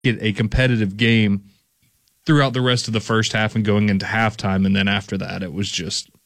get a competitive game throughout the rest of the first half and going into halftime. And then after that, it was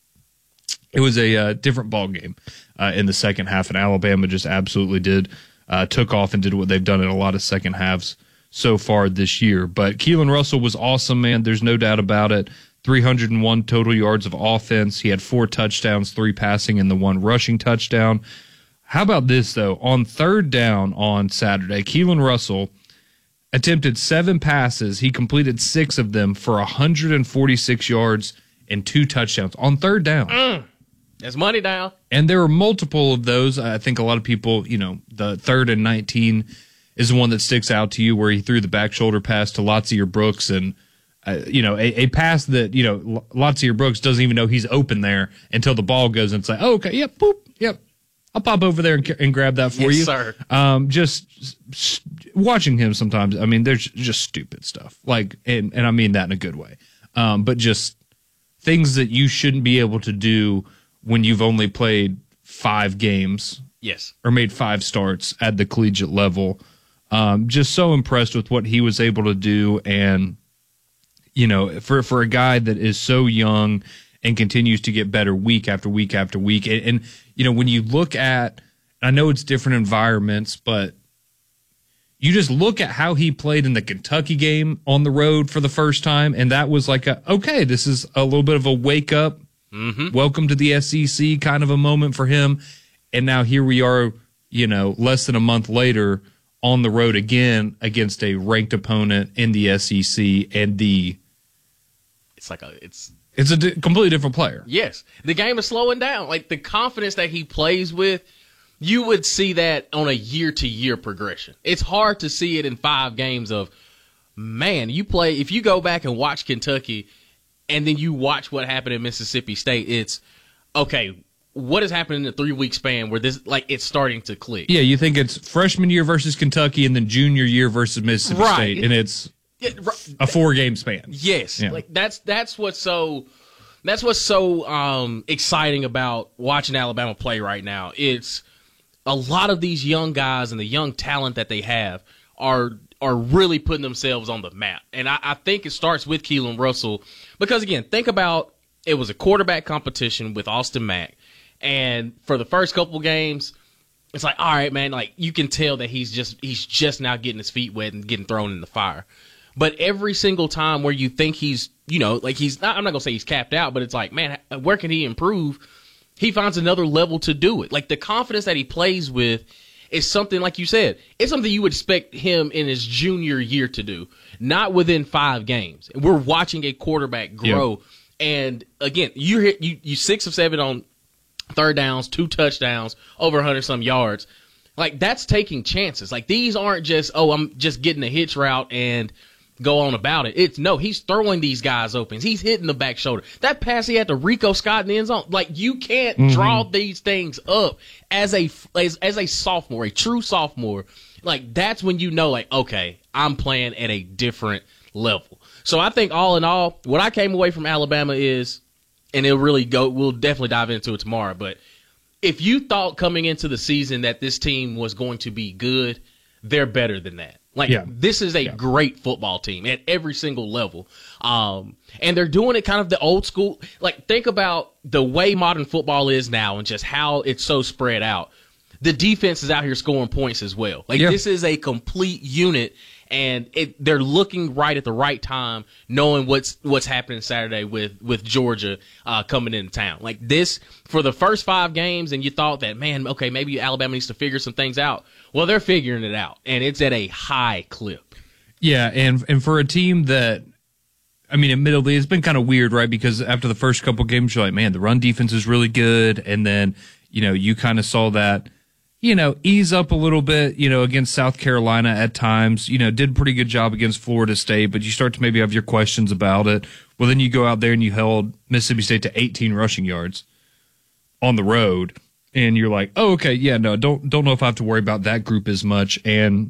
a different ball game in the second half. And Alabama just absolutely took off and did what they've done in a lot of second halves so far this year. But Keelan Russell was awesome, man. There's no doubt about it. 301 total yards of offense. He had 4 touchdowns, 3 passing, and the 1 rushing touchdown. How about this, though? On third down on Saturday, Keelan Russell attempted 7 passes. He completed 6 of them for 146 yards and 2 touchdowns on third down. That's money down. And there were multiple of those. I think a lot of people, the 3rd and 19 is the one that sticks out to you, where he threw the back shoulder pass to Latsier Brooks, and a pass that, Latsier Brooks doesn't even know he's open there until the ball goes, and it's like, oh, okay, yep, boop, yep. I'll pop over there and grab that for you. Yes, sir. Just watching him sometimes, I mean, there's just stupid stuff. Like, and I mean that in a good way. But just things that you shouldn't be able to do when you've only played 5 games. Yes. Or made 5 starts at the collegiate level. Just so impressed with what he was able to do. And, for a guy that is so young and continues to get better week after week after week. And when you look at, I know it's different environments, but you just look at how he played in the Kentucky game on the road for the first time, and that was like okay, this is a little bit of a wake up, welcome to the SEC kind of a moment for him. And now here we are, less than a month later on the road again against a ranked opponent in the SEC, and it's a completely different player. Yes. The game is slowing down. Like, the confidence that he plays with, you would see that on a year-to-year progression. It's hard to see it in 5 games of, man, if you go back and watch Kentucky and then you watch what happened in Mississippi State, it's, okay, what has happened in a 3-week span where this, it's starting to click? Yeah, you think it's freshman year versus Kentucky and then junior year versus Mississippi State, and it's a 4-game span. Yes, yeah. That's what's so exciting about watching Alabama play right now. It's a lot of these young guys and the young talent that they have are really putting themselves on the map, and I think it starts with Keelan Russell, because again, think about, it was a quarterback competition with Austin Mack, and for the first couple games, it's like, all right, man, you can tell that he's just now getting his feet wet and getting thrown in the fire. But every single time where you think he's, he's not, I'm not going to say he's capped out, but it's like, man, where can he improve? He finds another level to do it. Like, the confidence that he plays with is something, like you said, it's something you would expect him in his junior year to do, not within 5 games. We're watching a quarterback grow. Yep. And again, you 6 of 7 on third downs, 2 touchdowns, over 100-some yards. Like, that's taking chances. Like, these aren't just, I'm just getting a hitch route and go on about it. No, he's throwing these guys open. He's hitting the back shoulder. That pass he had to Rico Scott in the end zone. Like, you can't draw these things up as a sophomore, a true sophomore. Like, that's when you know, okay, I'm playing at a different level. So I think all in all, what I came away from Alabama is, and we'll definitely dive into it tomorrow, but if you thought coming into the season that this team was going to be good, they're better than that. This is a great football team at every single level. And they're doing it kind of the old school. Think about the way modern football is now and just how it's so spread out. The defense is out here scoring points as well. This is a complete unit, and they're looking right at the right time, knowing what's happening Saturday with Georgia coming into town. This, for the first 5 games, and you thought that, man, okay, maybe Alabama needs to figure some things out. Well, they're figuring it out, and it's at a high clip. Yeah, and for a team that, I mean, admittedly, it's been kind of weird, right? Because after the first couple games, you're like, man, the run defense is really good, and then, you kind of saw that, ease up a little bit, against South Carolina at times, did a pretty good job against Florida State, but you start to maybe have your questions about it. Well, then you go out there and you held Mississippi State to 18 rushing yards on the road, and you're like, oh, okay, yeah, no, don't know if I have to worry about that group as much. And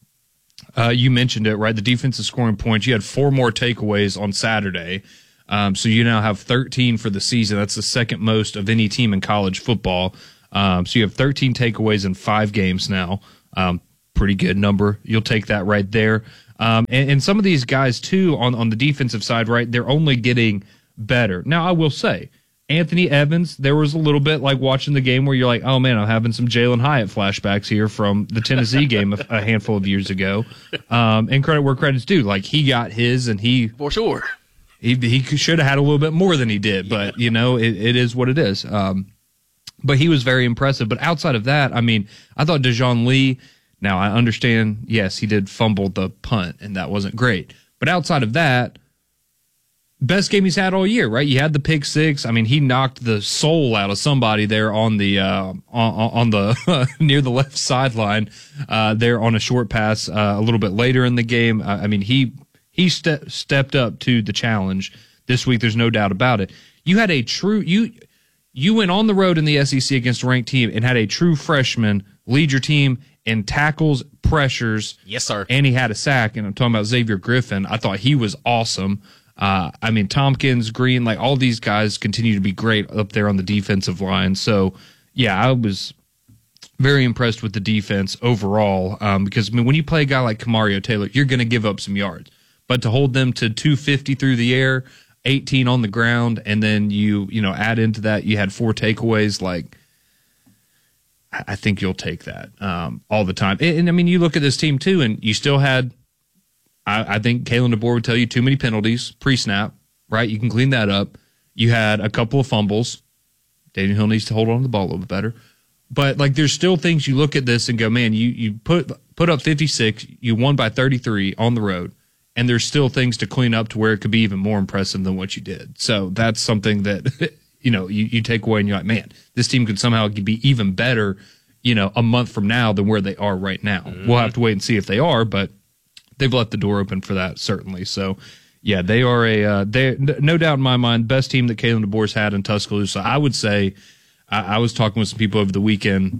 you mentioned it, right? The defense is scoring points. You had 4 more takeaways on Saturday. So you now have 13 for the season. That's the second most of any team in college football. So you have 13 takeaways in 5 games now. Pretty good number. You'll take that right there. And some of these guys, too, on the defensive side, right, they're only getting better. Now, I will say, Anthony Evans, there was a little bit like watching the game where you're like, oh, man, I'm having some Jalen Hyatt flashbacks here from the Tennessee game a handful of years ago. And credit where credit's due. Like, he got his, and for sure. He should have had a little bit more than he did, but, you know, it is what it is. But he was very impressive. But outside of that, I mean, I thought Dejoun Lee, now I understand, yes, he did fumble the punt, and that wasn't great. But outside of that, best game he's had all year, right? You had the pick six. I mean, he knocked the soul out of somebody there on the on the near the left sideline there on a short pass a little bit later in the game. I mean, he stepped up to the challenge this week. There's no doubt about it. You had a true you went on the road in the SEC against a ranked team and had a true freshman lead your team in tackles, pressures. Yes, sir. And he had a sack. And I'm talking about Xavier Griffin. I thought he was awesome. I mean, Tompkins, Green, like all these guys continue to be great up there on the defensive line. So, yeah, I was very impressed with the defense overall because, I mean, when you play a guy like Kamario Taylor, you're going to give up some yards. But to hold them to 250 through the air, 18 on the ground, and then you add into that, you had 4 takeaways, like, I think you'll take that all the time. And I mean, you look at this team, too, and you still had – I think Kalen DeBoer would tell you too many penalties pre-snap, right? You can clean that up. You had a couple of fumbles. Daniel Hill needs to hold on to the ball a little bit better. But, like, there's still things you look at this and go, man, you put up 56, you won by 33 on the road, and there's still things to clean up to where it could be even more impressive than what you did. So that's something that, you take away and you're like, man, this team could somehow be even better, a month from now than where they are right now. Mm-hmm. We'll have to wait and see if they are, but they've left the door open for that, certainly. So, yeah, they are they no doubt in my mind, best team that Kalen DeBoer's had in Tuscaloosa. I would say, I was talking with some people over the weekend.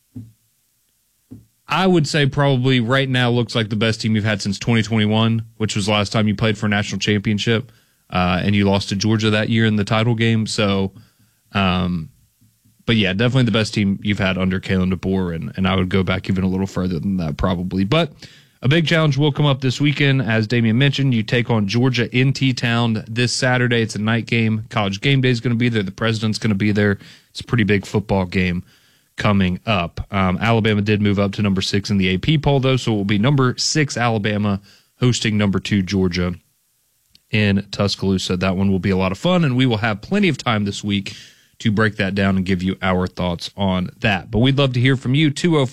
I would say probably right now looks like the best team you've had since 2021, which was the last time you played for a national championship, and you lost to Georgia that year in the title game. So, but yeah, definitely the best team you've had under Kalen DeBoer, and I would go back even a little further than that probably. But a big challenge will come up this weekend. As Damian mentioned, you take on Georgia in T-Town this Saturday. It's a night game. College Game Day is going to be there. The president's going to be there. It's a pretty big football game coming up. Alabama did move up to number 6 in the AP poll, though, so it will be number 6 Alabama hosting number 2 Georgia in Tuscaloosa. That one will be a lot of fun, and we will have plenty of time this week to break that down and give you our thoughts on that. But we'd love to hear from you,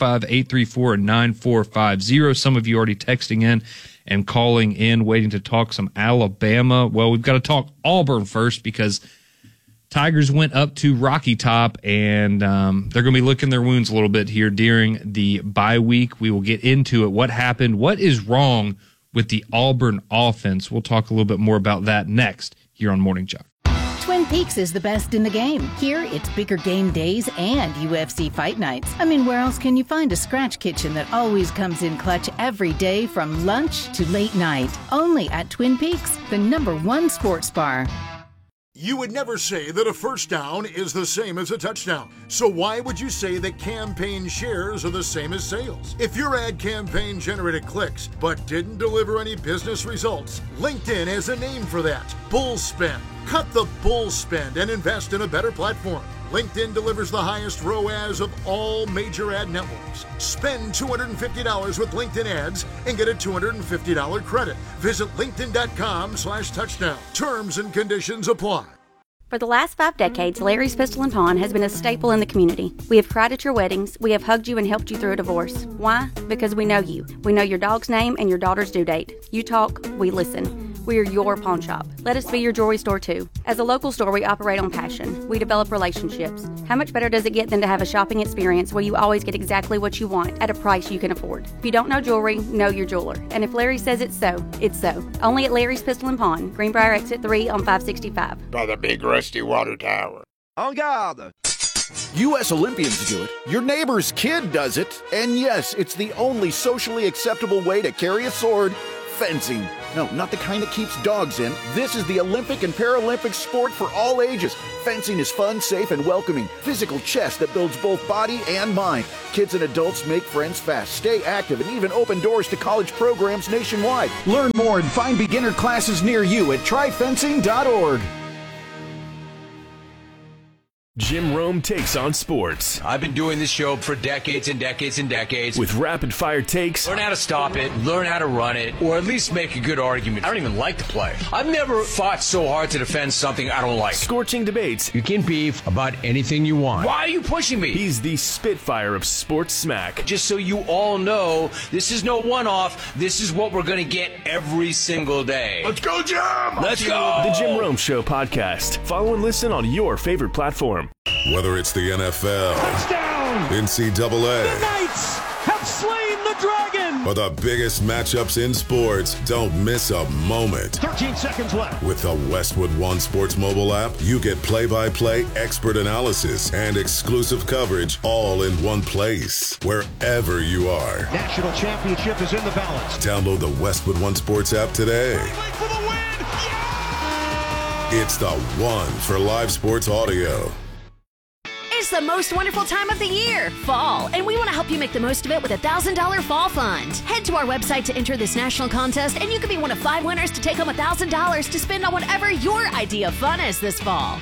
205-834-9450. Some of you already texting in and calling in, waiting to talk some Alabama. Well, we've got to talk Auburn first because Tigers went up to Rocky Top, and they're going to be licking their wounds a little bit here during the bye week. We will get into it. What happened? What is wrong with the Auburn offense? We'll talk a little bit more about that next here on Morning Jock. Twin Peaks is the best in the game. Here, it's bigger game days and UFC fight nights. I mean, where else can you find a scratch kitchen that always comes in clutch every day from lunch to late night? Only at Twin Peaks, the #1 sports bar. You would never say that a first down is the same as a touchdown. So why would you say that campaign shares are the same as sales? If your ad campaign generated clicks but didn't deliver any business results, LinkedIn has a name for that: bull spend. Cut the bull spend and invest in a better platform. LinkedIn delivers the highest ROAS of all major ad networks. Spend $250 with LinkedIn ads and get a $250 credit. Visit linkedin.com/touchdown. Terms and conditions apply. For the last 5 decades, Larry's Pistol and Pawn has been a staple in the community. We have cried at your weddings. We have hugged you and helped you through a divorce. Why? Because we know you. We know your dog's name and your daughter's due date. You talk, we listen. We are your pawn shop. Let us be your jewelry store too. As a local store, we operate on passion. We develop relationships. How much better does it get than to have a shopping experience where you always get exactly what you want at a price you can afford? If you don't know jewelry, know your jeweler. And if Larry says it's so, it's so. Only at Larry's Pistol and Pawn, Greenbrier Exit 3 on 565. By the big rusty water tower. En garde! U.S. Olympians do it, your neighbor's kid does it, and yes, it's the only socially acceptable way to carry a sword Fencing. No, not the kind that keeps dogs in. This is the Olympic and Paralympic sport for all ages. Fencing is fun, safe, and welcoming. Physical chess that builds both body and mind. Kids and adults make friends fast, stay active, and even open doors to college programs nationwide. Learn more and find beginner classes near you at tryfencing.org. Jim Rome takes on sports. I've been doing this show for decades and decades and decades. With rapid-fire takes. Learn how to stop it, learn how to run it, or at least make a good argument. I don't even like to play. I've never fought so hard to defend something I don't like. Scorching debates. You can beef about anything you want. Why are you pushing me? He's the Spitfire of sports smack. Just so you all know, this is no one-off. This is what we're going to get every single day. Let's go, Jim! Let's go! The Jim Rome Show podcast. Follow and listen on your favorite platform. Whether it's the NFL, touchdown, NCAA, the Knights have slain the dragon, or the biggest matchups in sports, don't miss a moment. 13 seconds left. With the Westwood One Sports mobile app, you get play-by-play expert analysis and exclusive coverage all in one place, wherever you are. National championship is in the balance. Download the Westwood One Sports app today. For the win. Yeah! It's the one for live sports audio. It's the most wonderful time of the year, fall, and we want to help you make the most of it with a $1,000 fall fund. Head to our website to enter this national contest, and you could be one of 5 winners to take home $1,000 to spend on whatever your idea of fun is this fall.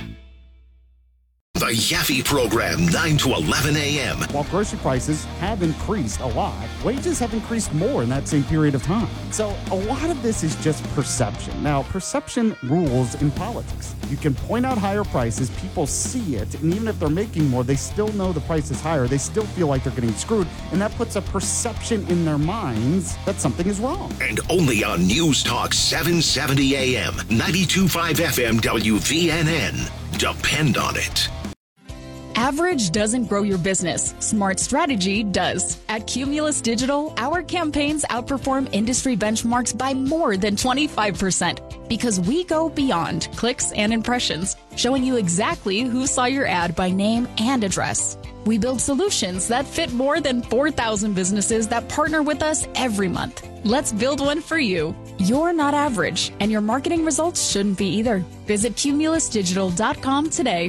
The Yaffe Program, 9 to 11 a.m. While grocery prices have increased a lot, wages have increased more in that same period of time. So a lot of this is just perception. Now, perception rules in politics. You can point out higher prices, people see it, and even if they're making more, they still know the price is higher. They still feel like they're getting screwed, and that puts a perception in their minds that something is wrong. And only on News Talk 770 a.m., 92.5 FM WVNN. Depend on it. Average doesn't grow your business. Smart strategy does. At Cumulus Digital, our campaigns outperform industry benchmarks by more than 25% because we go beyond clicks and impressions, showing you exactly who saw your ad by name and address. We build solutions that fit more than 4,000 businesses that partner with us every month. Let's build one for you. You're not average, and your marketing results shouldn't be either. Visit cumulusdigital.com today.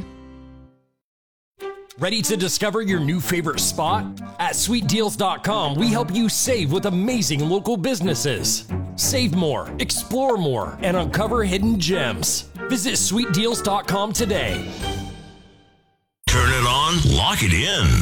Ready to discover your new favorite spot? At sweetdeals.com, we help you save with amazing local businesses. Save more, explore more, and uncover hidden gems. Visit sweetdeals.com today. Turn it on, lock it in.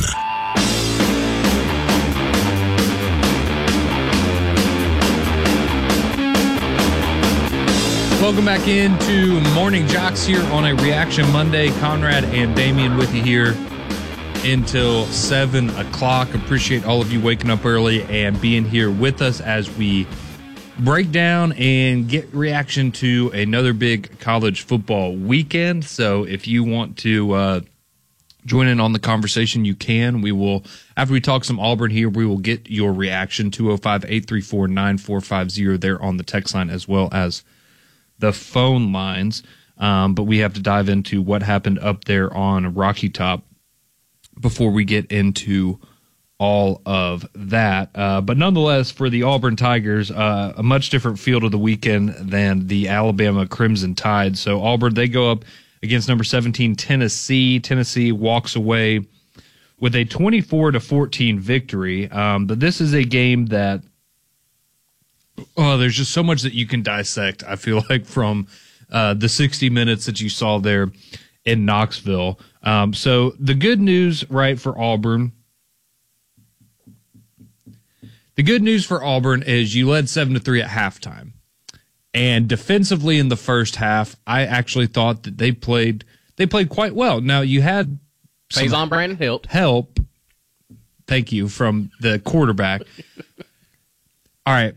Welcome back into Morning Jocks here on a Reaction Monday. Conrad and Damian with you here until 7 o'clock. Appreciate all of you waking up early and being here with us as we break down and get reaction to another big college football weekend. So if you want to join in on the conversation, you can. We will, after we talk some Auburn here, we will get your reaction, 205-834-9450 there on the text line as well as the phone lines. But we have to dive into what happened up there on Rocky Top before we get into all of that. But nonetheless, for the Auburn Tigers, a much different field of the weekend than the Alabama Crimson Tide. So Auburn, they go up against number 17 Tennessee. Tennessee walks away with a 24-14 victory. But this is a game that, there's just so much that you can dissect, I feel like, from the 60 minutes that you saw there in Knoxville. So the good news, right, for Auburn, the good news for Auburn is you led 7-3 at halftime. And defensively in the first half, I actually thought that they played quite well. Now, you had Faison Brandon help. Thank you, from the quarterback. All right.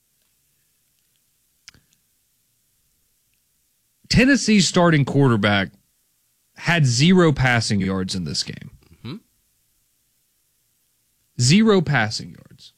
Tennessee's starting quarterback had 0 passing yards in this game. Mm-hmm. 0 passing yards.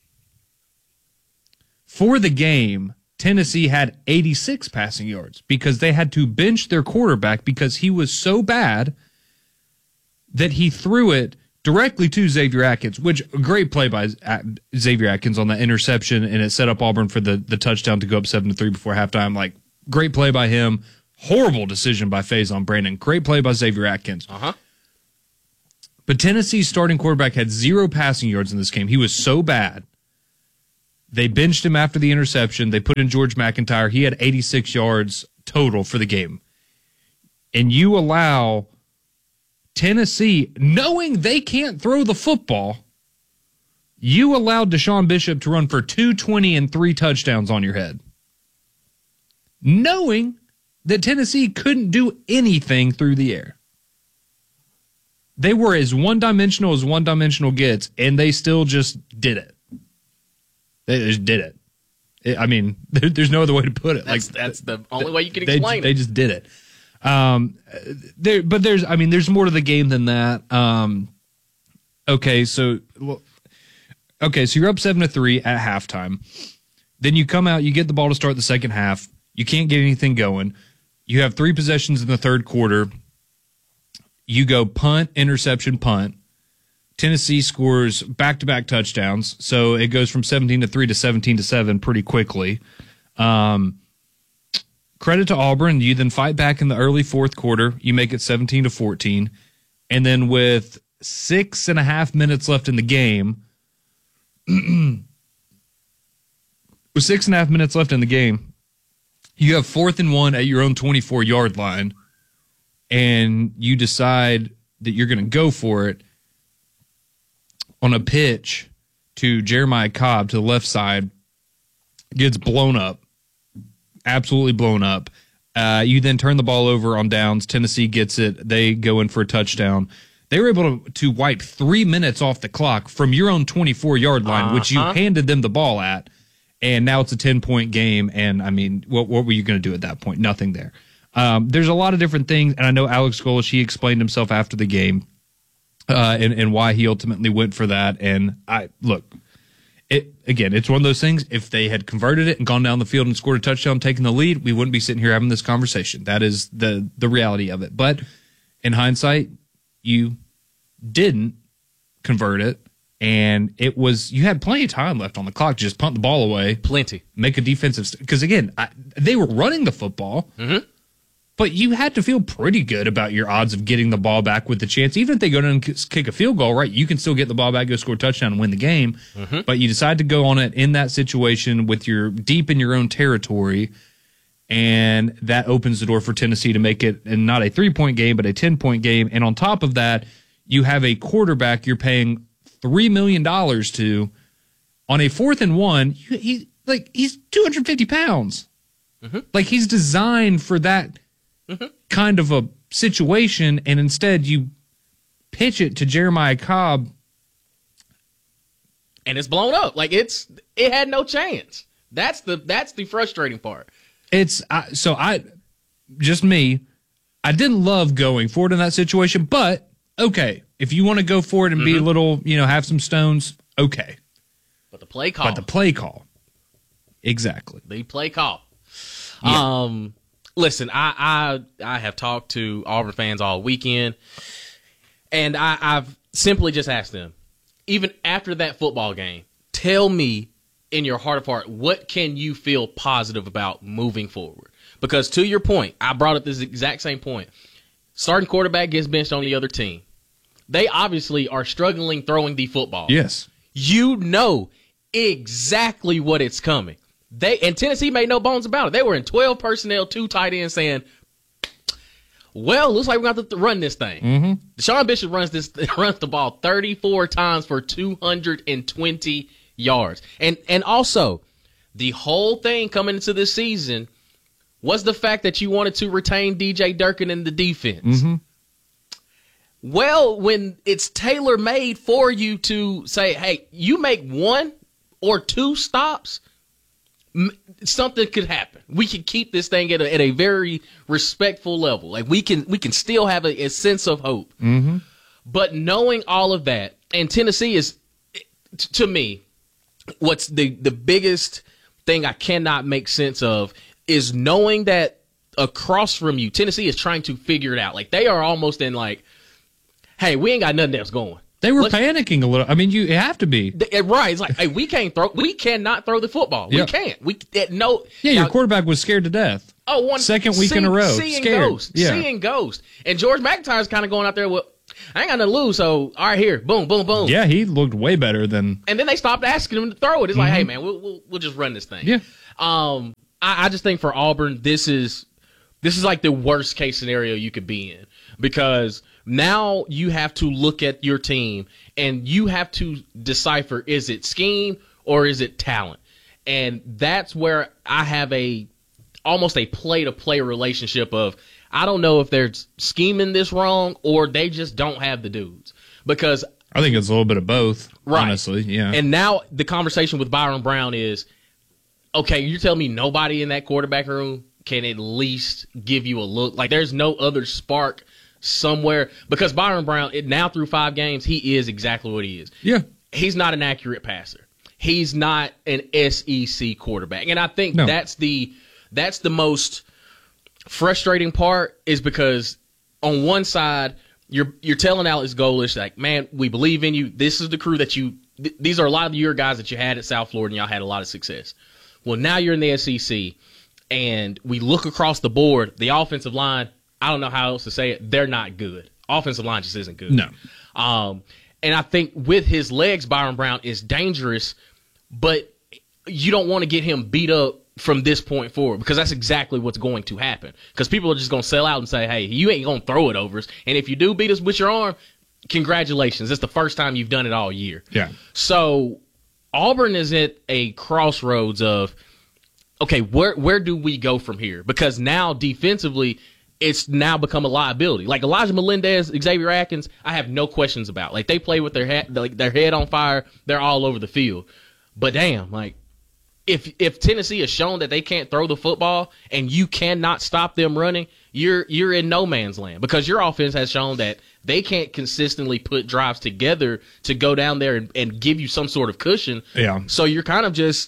For the game, Tennessee had 86 passing yards because they had to bench their quarterback because he was so bad that he threw it directly to Xavier Atkins, which a great play by Xavier Atkins on that interception, and it set up Auburn for the touchdown to go up 7-3 before halftime. Like, great play by him. Horrible decision by Faison Brandon. Great play by Xavier Atkins. But Tennessee's starting quarterback had 0 passing yards in this game. He was so bad. They benched him after the interception. They put in George McIntyre. He had 86 yards total for the game. And you allow Tennessee, knowing they can't throw the football, you allowed Deshaun Bishop to run for 220 and 3 touchdowns on your head. Knowing that Tennessee couldn't do anything through the air. They were as one-dimensional gets, and they still just did it. They just did it. I mean, there's no other way to put it. That's the only way you can explain it. They just did it. But there's more to the game than that. Okay, so you're up 7-3 at halftime. Then you come out, you get the ball to start the second half. You can't get anything going. You have 3 possessions in the third quarter. You go punt, interception, punt. Tennessee scores back-to-back touchdowns, so it goes from 17-3 to 17-7 pretty quickly. Credit to Auburn. You then fight back in the early fourth quarter. You make it 17-14. And then with 6.5 minutes left in the game, you have 4th and 1 at your own 24-yard line, and you decide that you're going to go for it on a pitch to Jeremiah Cobb to the left side. Gets blown up. Absolutely blown up. You then turn the ball over on downs. Tennessee gets it. They go in for a touchdown. They were able to wipe 3 minutes off the clock from your own 24-yard line, which you handed them the ball at, and now it's a 10-point game. And, I mean, what were you going to do at that point? Nothing there. There's a lot of different things, and I know Alex Golesh, he explained himself after the game and why he ultimately went for that. And, it's one of those things. If they had converted it and gone down the field and scored a touchdown, taking the lead, we wouldn't be sitting here having this conversation. That is the reality of it. But in hindsight, you didn't convert it, and you had plenty of time left on the clock to just punt the ball away. Plenty. Make a defensive because again, they were running the football. Mm-hmm. But you had to feel pretty good about your odds of getting the ball back with the chance. Even if they go down and kick a field goal, right, you can still get the ball back, go score a touchdown, and win the game. Mm-hmm. But you decide to go on it in that situation with your deep in your own territory, and that opens the door for Tennessee to make it and not a 3-point game, but a 10-point game. And on top of that, you have a quarterback you're paying $3 million to on a 4th and 1. He's 250 pounds. Mm-hmm. Like, he's designed for that kind of a situation, and instead you pitch it to Jeremiah Cobb, and it's blown up. Like it had no chance. That's the frustrating part. I didn't love going for it in that situation, but okay, if you want to go for it and be a little, have some stones, okay. But the play call. Exactly. The play call. Yeah. Listen, I have talked to Auburn fans all weekend, and I've simply just asked them, even after that football game, tell me in your heart of heart, what can you feel positive about moving forward? Because to your point, I brought up this exact same point. Starting quarterback gets benched on the other team. They obviously are struggling throwing the football. Yes. You know exactly what it's coming. And Tennessee made no bones about it. They were in 12 personnel, 2 tight ends, saying, well, looks like we're going to have to run this thing. Mm-hmm. Deshaun Bishop runs the ball 34 times for 220 yards. And also, the whole thing coming into this season was the fact that you wanted to retain DJ Durkin in the defense. Mm-hmm. Well, when it's tailor-made for you to say, hey, you make 1 or 2 stops, something could happen. We can keep this thing at a very respectful level. Like we can still have a sense of hope. Mm-hmm. But knowing all of that, and Tennessee is, to me, what's the biggest thing I cannot make sense of is knowing that across from you, Tennessee is trying to figure it out. Like they are almost in like, hey, we ain't got nothing else going. They were panicking a little. I mean, you have to be. Right. It's like, hey, we cannot throw the football. We can't. Your quarterback was scared to death. Second week in a row. Seeing ghost. And George McIntyre's kind of going out there with, I ain't got nothing to lose, so all right, here, boom, boom, boom. Yeah, he looked way better than. And then they stopped asking him to throw it. It's like, hey, man, we'll just run this thing. Yeah. I just think for Auburn, this is like the worst case scenario you could be in, because now you have to look at your team and you have to decipher, is it scheme or is it talent? And that's where I have almost a play-to-play relationship of, I don't know if they're scheming this wrong or they just don't have the dudes. Because I think it's a little bit of both, right. Honestly. Yeah. And now the conversation with Byron Brown is, okay, you're telling me nobody in that quarterback room can at least give you a look? Like, there's no other spark somewhere? Because Byron Brown, now through 5 games, he is exactly what he is. Yeah. He's not an accurate passer. He's not an SEC quarterback. And I think that's the most frustrating part, is because on one side, you're telling Alex Golesh, like, man, we believe in you. This is the crew that these are a lot of your guys that you had at South Florida, and y'all had a lot of success. Well, now you're in the SEC, and we look across the board, the offensive line, I don't know how else to say it, they're not good. Offensive line just isn't good. No. And I think with his legs, Byron Brown is dangerous, but you don't want to get him beat up from this point forward, because that's exactly what's going to happen. Because people are just going to sell out and say, hey, you ain't going to throw it over us. And if you do beat us with your arm, congratulations. It's the first time you've done it all year. Yeah. So Auburn is at a crossroads of, okay, where do we go from here? Because now defensively, it's now become a liability. Like Elijah Melendez, Xavier Atkins, I have no questions about. Like, they play with their head on fire. They're all over the field. But damn, like, if Tennessee has shown that they can't throw the football and you cannot stop them running, you're in no man's land, because your offense has shown that they can't consistently put drives together to go down there and give you some sort of cushion. Yeah. So you're kind of just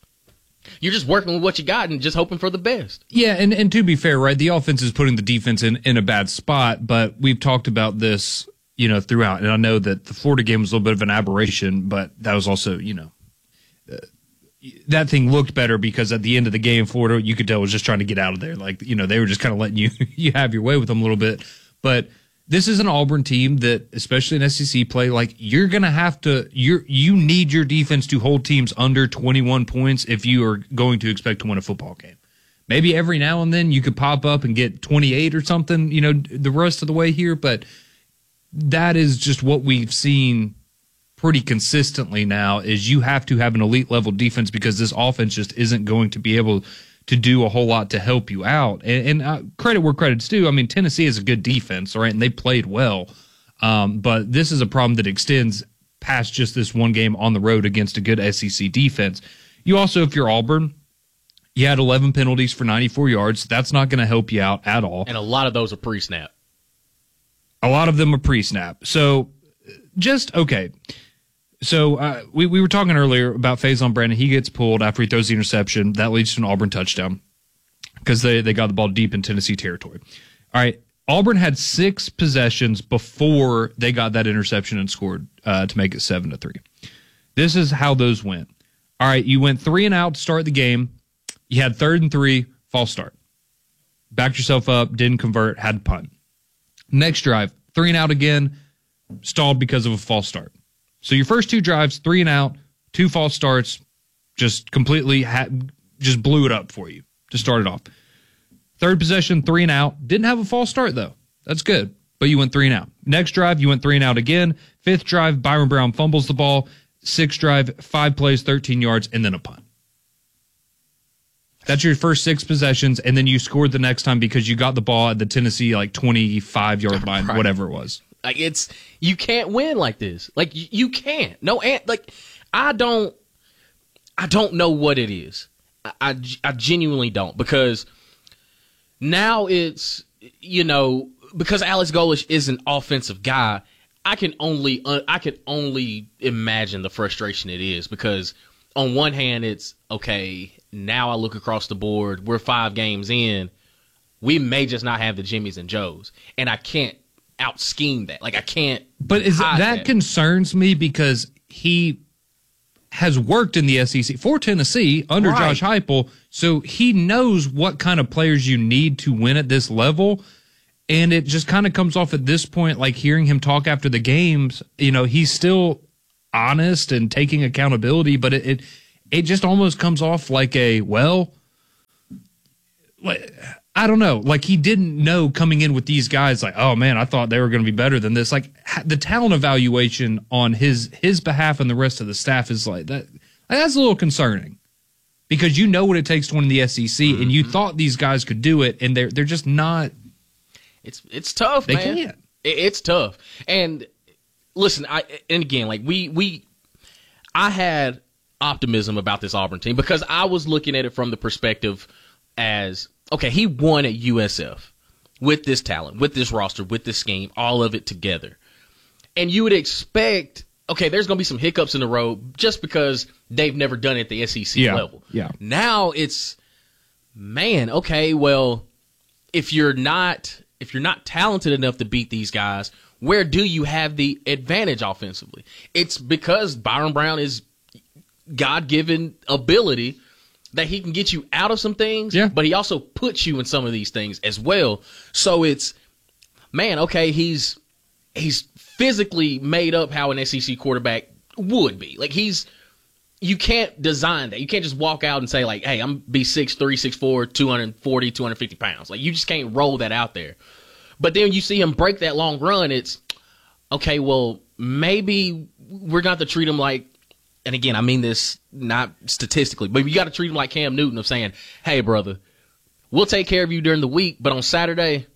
working with what you got and just hoping for the best. Yeah, and to be fair, right, the offense is putting the defense in a bad spot, but we've talked about this, throughout. And I know that the Florida game was a little bit of an aberration, but that was also, that thing looked better because at the end of the game, Florida, you could tell, was just trying to get out of there. Like, they were just kind of letting you have your way with them a little bit. But this is an Auburn team that, especially in SEC play, like, you're going to have to, you need your defense to hold teams under 21 points if you are going to expect to win a football game. Maybe every now and then you could pop up and get 28 or something, the rest of the way here. But that is just what we've seen pretty consistently now, is you have to have an elite level defense, because this offense just isn't going to be able to do a whole lot to help you out. And credit where credit's due. I mean, Tennessee is a good defense, all right, and they played well. But this is a problem that extends past just this one game on the road against a good SEC defense. You also, if you're Auburn, you had 11 penalties for 94 yards. That's not going to help you out at all. And a lot of those are pre-snap. A lot of them are pre-snap. So okay. So we were talking earlier about Faison Brandon. He gets pulled after he throws the interception. That leads to an Auburn touchdown because they got the ball deep in Tennessee territory. All right, Auburn had 6 possessions before they got that interception and scored to make it 7-3. This is how those went. All right, you went 3 and out to start the game. You had 3rd and 3, false start. Backed yourself up, didn't convert, had to punt. Next drive, 3 and out again, stalled because of a false start. So your first 2 drives, 3 and out, 2 false starts, just completely just blew it up for you to start it off. 3rd possession, 3 and out. Didn't have a false start, though. That's good, but you went 3 and out. Next drive, you went 3 and out again. 5th drive, Byron Brown fumbles the ball. 6th drive, 5 plays, 13 yards, and then a punt. That's your first 6 possessions, and then you scored the next time because you got the ball at the Tennessee 25-yard line, right. Whatever it was. Like, you can't win like this. Like, you can't. No, like, I don't know what it is. I genuinely don't, because now it's, because Alex Golesh is an offensive guy, I can only imagine the frustration it is, because on one hand it's, okay, now I look across the board, we're 5 games in, we may just not have the Jimmys and Joes, and I can't out scheme that. Like I can't. But that concerns me because he has worked in the SEC for Tennessee under Josh Heupel, so he knows what kind of players you need to win at this level. And it just kind of comes off at this point, like hearing him talk after the games, he's still honest and taking accountability, but it just almost comes off like I don't know, like he didn't know coming in with these guys, like, oh man, I thought they were going to be better than this. Like the talent evaluation on his behalf and the rest of the staff is like that. That's a little concerning because you know what it takes to win in the SEC, and you thought these guys could do it, and they're just not. It's tough, man. They can't. It's tough. And listen, I had optimism about this Auburn team because I was looking at it from the perspective as, okay, he won at USF with this talent, with this roster, with this scheme, all of it together. And you would expect, okay, there's going to be some hiccups in the road just because they've never done it at the SEC level. Yeah. Now it's, man, okay, well, if you're not talented enough to beat these guys, where do you have the advantage offensively? It's because Byron Brown is God-given ability that he can get you out of some things, but he also puts you in some of these things as well. So it's, man, okay, he's physically made up how an SEC quarterback would be. Like you can't design that. You can't just walk out and say like, hey, I'm be 6'3", 6'4", 240, 250 pounds. Like you just can't roll that out there. But then you see him break that long run. It's okay. Well, maybe we're going to have to treat him like, and again, I mean this not statistically, but you got to treat him like Cam Newton of saying, hey, brother, we'll take care of you during the week, but on Saturday,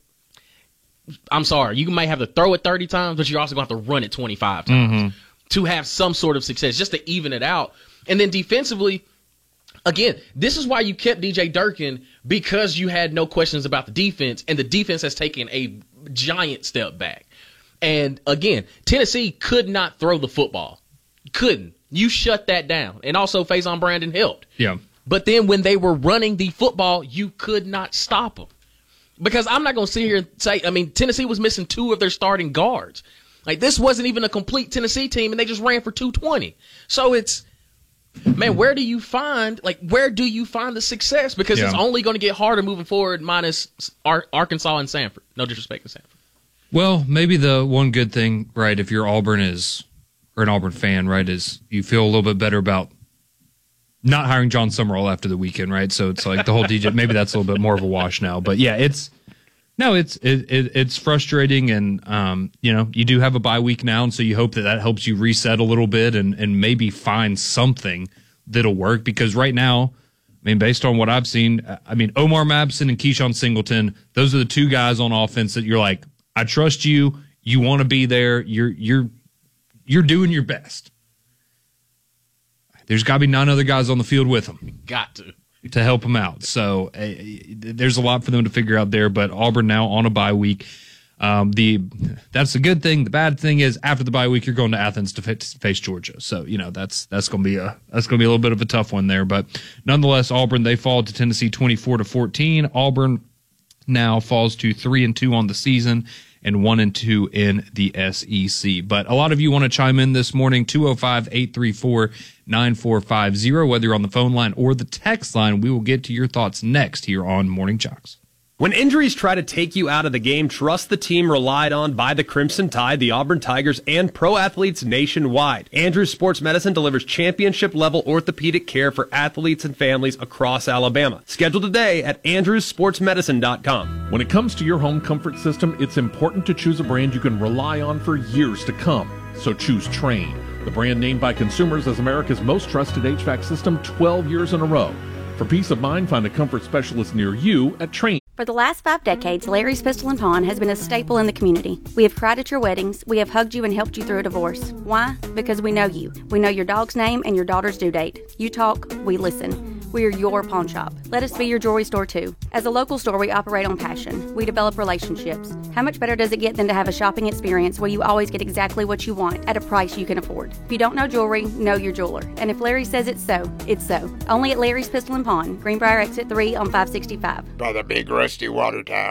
I'm sorry, you may have to throw it 30 times, but you're also going to have to run it 25 times to have some sort of success, just to even it out. And then defensively, again, this is why you kept DJ Durkin, because you had no questions about the defense, and the defense has taken a giant step back. And again, Tennessee could not throw the football. Couldn't. You shut that down. And also Faison Brandon helped. Yeah. But then when they were running the football, you could not stop them. Because I'm not going to sit here and say, I mean, Tennessee was missing 2 of their starting guards. Like, this wasn't even a complete Tennessee team, and they just ran for 220. So it's, man, where do you find the success? Because it's only going to get harder moving forward, minus Arkansas and Sanford. No disrespect to Sanford. Well, maybe the one good thing, right, if you're Auburn or an Auburn fan, right, is you feel a little bit better about not hiring John Summerall after the weekend, right? So it's like the whole DJ, maybe that's a little bit more of a wash now. But yeah, it's frustrating, and you do have a bye week now, and so you hope that helps you reset a little bit and maybe find something that'll work, because right now, I mean, based on what I've seen, I mean, Omar Mabson and Keyshawn Singleton, those are the 2 guys on offense that you're like, I trust you. You want to be there. You're doing your best. There's got to be 9 other guys on the field with them. Got to help them out. So there's a lot for them to figure out there. But Auburn now on a bye week. That's a good thing. The bad thing is after the bye week, you're going to Athens to face Georgia. So that's going to be a little bit of a tough one there. But nonetheless, Auburn, they fall to Tennessee 24-14. Auburn now falls to 3-2 on the season and 1-2 in the SEC. But a lot of you want to chime in this morning, 205-834-9450, whether you're on the phone line or the text line. We will get to your thoughts next here on Morning Jocks. When injuries try to take you out of the game, trust the team relied on by the Crimson Tide, the Auburn Tigers, and pro athletes nationwide. Andrews Sports Medicine delivers championship-level orthopedic care for athletes and families across Alabama. Schedule today at andrewsportsmedicine.com. When it comes to your home comfort system, it's important to choose a brand you can rely on for years to come. So choose Trane, the brand named by consumers as America's most trusted HVAC system 12 years in a row. For peace of mind, find a comfort specialist near you at Trane. For the last 5 decades, Larry's Pistol and Pawn has been a staple in the community. We have cried at your weddings. We have hugged you and helped you through a divorce. Why? Because we know you. We know your dog's name and your daughter's due date. You talk, we listen. We are your pawn shop. Let us be your jewelry store too. As a local store, we operate on passion. We develop relationships. How much better does it get than to have a shopping experience where you always get exactly what you want at a price you can afford? If you don't know jewelry, know your jeweler. And if Larry says it's so, it's so. Only at Larry's Pistol and Pawn, Greenbrier Exit 3 on 565. By the big rusty water tower.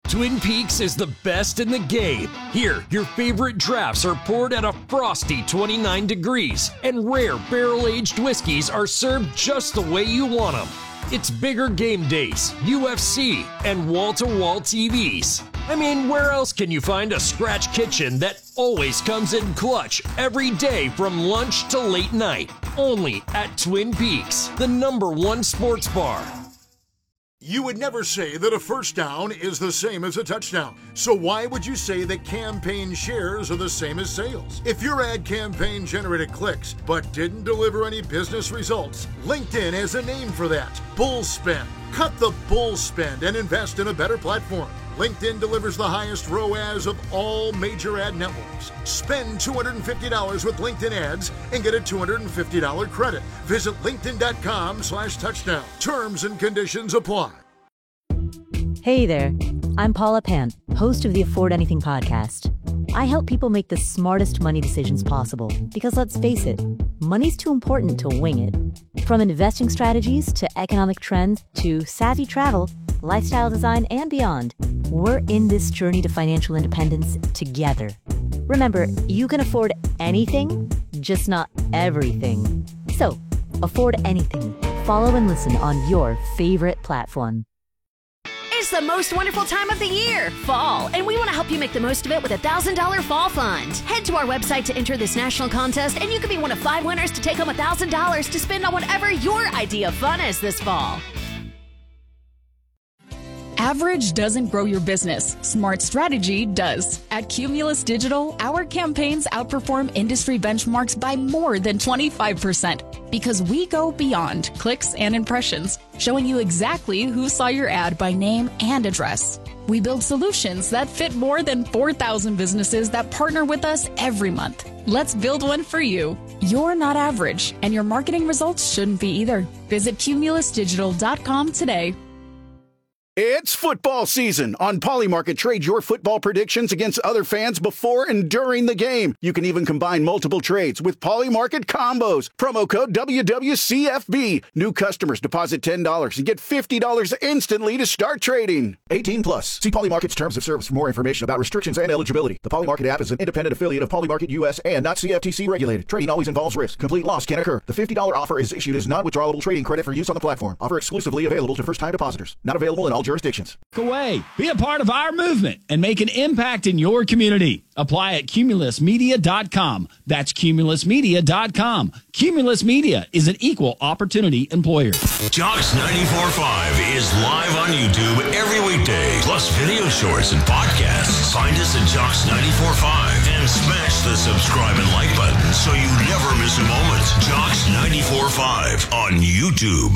Twin Peaks is the best in the game. Here, your favorite drafts are poured at a frosty 29 degrees, and rare barrel-aged whiskeys are served just the way you want them. It's bigger game days, UFC, and wall-to-wall TVs. I mean, where else can you find a scratch kitchen that always comes in clutch every day from lunch to late night? Only at Twin Peaks, the #1 sports bar. You would never say that a first down is the same as a touchdown. So why would you say that campaign shares are the same as sales? If your ad campaign generated clicks but didn't deliver any business results, LinkedIn has a name for that: bull spend. Cut the bull spend and invest in a better platform. LinkedIn delivers the highest ROAS of all major ad networks. Spend $250 with LinkedIn ads and get a $250 credit. Visit linkedin.com/touchdown. Terms and conditions apply. Hey there, I'm Paula Pant, host of the Afford Anything podcast. I help people make the smartest money decisions possible because, let's face it, money's too important to wing it. From investing strategies to economic trends to savvy travel, lifestyle design, and beyond, we're in this journey to financial independence together. Remember, you can afford anything, just not everything. So, afford anything. Follow and listen on your favorite platform. It's the most wonderful time of the year, fall, and we want to help you make the most of it with a $1,000 fall fund. Head to our website to enter this national contest, and you could be one of 5 winners to take home $1,000 to spend on whatever your idea of fun is this fall. Average doesn't grow your business. Smart strategy does. At Cumulus Digital, our campaigns outperform industry benchmarks by more than 25% because we go beyond clicks and impressions, showing you exactly who saw your ad by name and address. We build solutions that fit more than 4,000 businesses that partner with us every month. Let's build one for you. You're not average, and your marketing results shouldn't be either. Visit cumulusdigital.com today. It's football season. On Polymarket, trade your football predictions against other fans before and during the game. You can even combine multiple trades with Polymarket combos. Promo code WWCFB. New customers deposit $10 and get $50 instantly to start trading. 18 plus. See Polymarket's terms of service for more information about restrictions and eligibility. The Polymarket app is an independent affiliate of Polymarket US and not CFTC regulated. Trading always involves risk. Complete loss can occur. The $50 offer is issued as non-withdrawable trading credit for use on the platform. Offer exclusively available to first-time depositors. Not available in all jurisdictions. Away. Be a part of our movement and make an impact in your community. Apply at cumulusmedia.com. That's cumulusmedia.com. Cumulus Media is an equal opportunity employer. Jocks 94.5 is live on YouTube every weekday, plus video shorts and podcasts. Find us at Jocks 94.5 and smash the subscribe and like button so you never miss a moment. Jocks 94.5 on YouTube.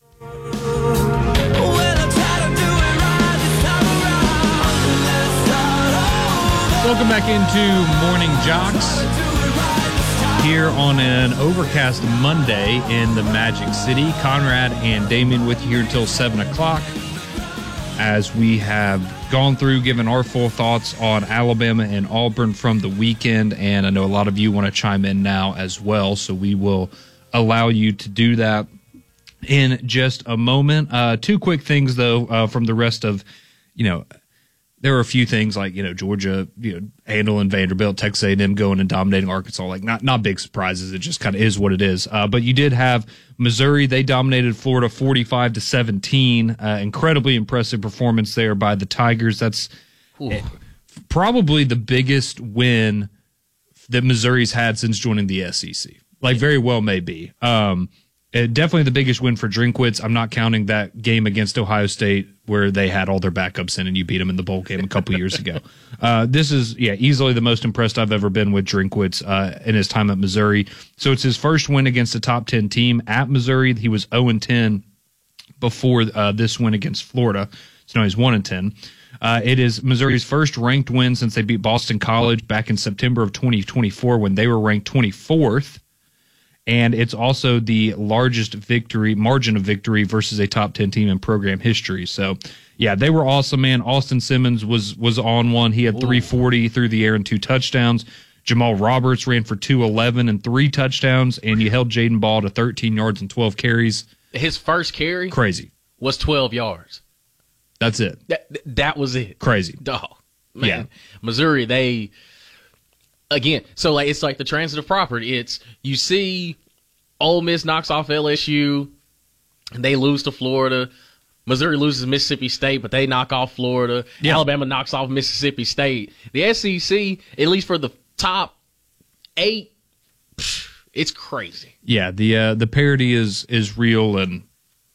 Welcome back into Morning Jocks here on an overcast Monday in the Magic City. Conrad and Damien with you here until 7 o'clock as we have gone through, given our full thoughts on Alabama and Auburn from the weekend. And I know a lot of you want to chime in now as well, so we will allow you to do that in just a moment. 2 quick things, though, from the rest of, there were a few things like, Georgia, handling Vanderbilt, Texas A&M going and dominating Arkansas, like not big surprises. It just kind of is what it is. But you did have Missouri. They dominated Florida 45-17. Incredibly impressive performance there by the Tigers. That's probably the biggest win that Missouri's had since joining the SEC. Very well may be. Definitely the biggest win for Drinkwitz. I'm not counting that game against Ohio State where they had all their backups in and you beat them in the bowl game a couple years ago. This is, easily the most impressed I've ever been with Drinkwitz in his time at Missouri. So it's his first win against a top 10 team at Missouri. He was 0-10 before this win against Florida. So now he's 1-10. It is Missouri's first ranked win since they beat Boston College back in September of 2024 when they were ranked 24th. And it's also the largest margin of victory versus a top 10 team in program history. So, they were awesome, man. Austin Simmons was on one. He had 340 through the air and 2 touchdowns. Jamal Roberts ran for 211 and 3 touchdowns. And you held Jaden Ball to 13 yards and 12 carries. His first carry crazy was 12 yards. That's it. That was it. Crazy. Dog. Man. Yeah. Missouri, it's like the transitive property. It's, you see Ole Miss knocks off LSU, and they lose to Florida. Missouri loses to Mississippi State, but they knock off Florida. Yeah. Alabama knocks off Mississippi State. The SEC, at least for the top 8, it's crazy. Yeah, the parity is real, and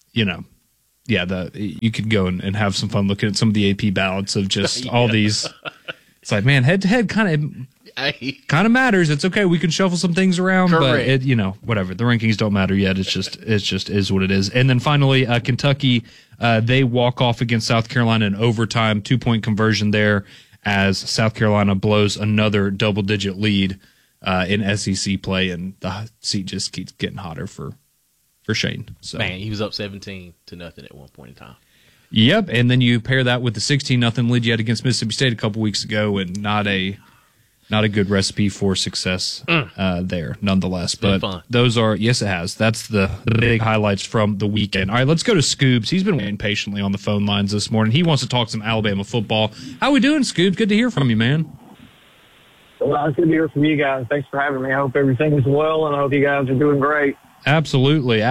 you could go and have some fun looking at some of the AP ballots of just all these. It's like, man, head to head kind of matters. It's okay. We can shuffle some things around, Correct. but whatever. The rankings don't matter yet. It's just is what it is. And then finally, Kentucky, they walk off against South Carolina in overtime, 2-point conversion there, as South Carolina blows another double-digit lead in SEC play, and the seat just keeps getting hotter for Shane. So, man, he was up 17-0 at one point in time. Yep, and then you pair that with the 16-0 lead you had against Mississippi State a couple weeks ago, and not a good recipe for success there, nonetheless. But fun. Those are, yes, it has. That's the big highlights from the weekend. All right, let's go to Scoobs. He's been waiting patiently on the phone lines this morning. He wants to talk some Alabama football. How we doing, Scoobs? Good to hear from you, man. Well, it's good to hear from you guys. Thanks for having me. I hope everything is well, and I hope you guys are doing great. Absolutely.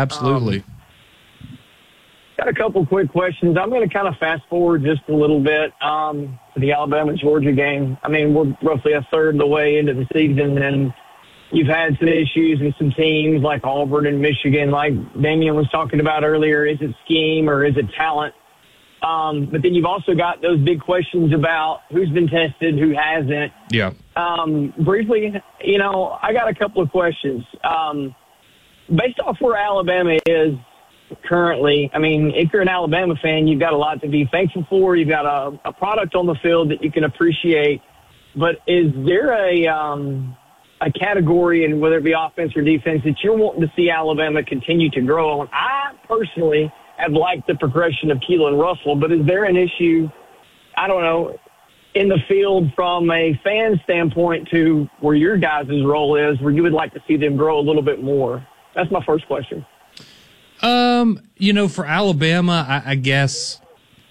Got a couple quick questions. I'm going to kind of fast forward just a little bit to the Alabama-Georgia game. I mean, we're roughly a third of the way into the season, and you've had some issues with some teams like Auburn and Michigan, like Damian was talking about earlier. Is it scheme or is it talent? But then you've also got those big questions about who's been tested, who hasn't. Yeah. Briefly, I got a couple of questions. Based off where Alabama is currently, I mean, if you're an Alabama fan, you've got a lot to be thankful for. You've got a product on the field that you can appreciate. But is there a category, and whether it be offense or defense, that you're wanting to see Alabama continue to grow on? I personally have liked the progression of Keelan Russell, but is there an issue, I don't know, in the field from a fan standpoint to where your guys' role is, where you would like to see them grow a little bit more? That's my first question. For Alabama, I guess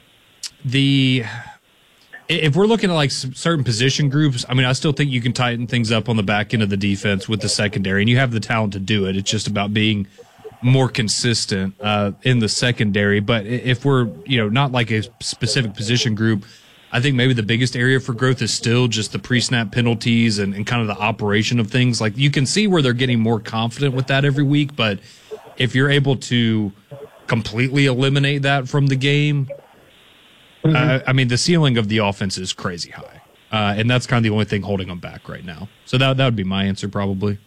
if we're looking at like certain position groups, I mean, I still think you can tighten things up on the back end of the defense with the secondary, and you have the talent to do it. It's just about being more consistent in the secondary. But if we're, not like a specific position group, I think maybe the biggest area for growth is still just the pre-snap penalties and kind of the operation of things. Like, you can see where they're getting more confident with that every week, but if you're able to completely eliminate that from the game, I mean, the ceiling of the offense is crazy high. And that's kind of the only thing holding them back right now. So that would be my answer probably.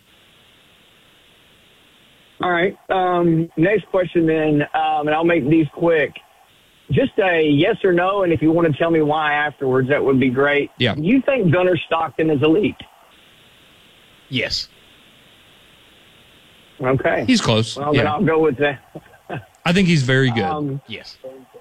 All right. Next question then, and I'll make these quick. Just a yes or no, and if you want to tell me why afterwards, that would be great. Yeah. Do you think Gunnar Stockton is elite? Yes. Okay. He's close. Well, then I'll go with that. I think he's very good. Yes.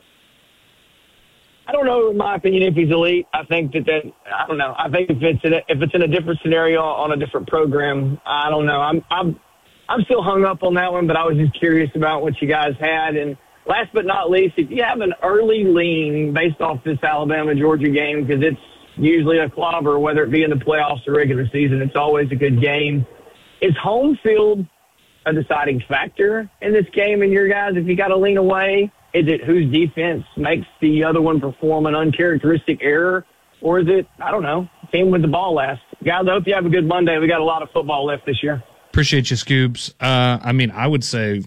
I don't know, in my opinion, if he's elite. I think that I don't know. I think if it's in a different scenario on a different program, I don't know. I'm still hung up on that one, but I was just curious about what you guys had. And last but not least, if you have an early lean based off this Alabama-Georgia game, because it's usually a clobber, whether it be in the playoffs or regular season, it's always a good game. Is home field a deciding factor in this game in your guys? If you got to lean away, is it whose defense makes the other one perform an uncharacteristic error? Or is it, I don't know, team with the ball last? Guys, I hope you have a good Monday. We got a lot of football left this year. Appreciate you, Scoobs. I mean, I would say